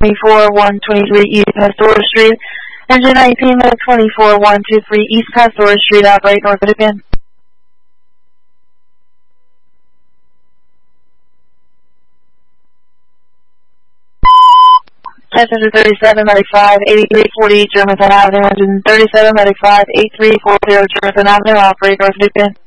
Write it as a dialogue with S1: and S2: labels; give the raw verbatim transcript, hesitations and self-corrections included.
S1: twenty-four one twenty-three East Pastora Street. Engine I P Medic twenty-four one twenty-three East Pastora Street, operate north of the pin. Passenger thirty-seven, Medic five, eighty-three forty Germantown Avenue, engine thirty-seven, Medic five, eighty-three forty Germantown Avenue, operate north of the pin.